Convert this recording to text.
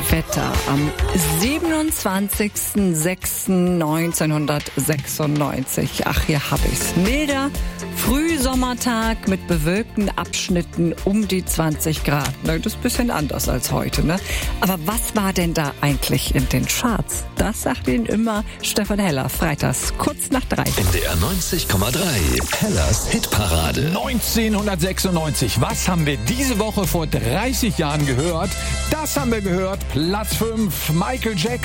Wetter am 27.06.1996. Ach, hier hab ich's. Milder Frühsommertag mit bewölkten Abschnitten um die 20 Grad. Na, das ist ein bisschen anders als heute, ne? Aber was war denn da eigentlich in den Charts? Das sagt Ihnen immer Stefan Heller, freitags kurz nach 3. NDR 90,3. Hellers Hitparade. 1996. Was haben wir diese Woche vor 30 Jahren gehört? Das haben wir gehört. Platz 5, Michael Jackson.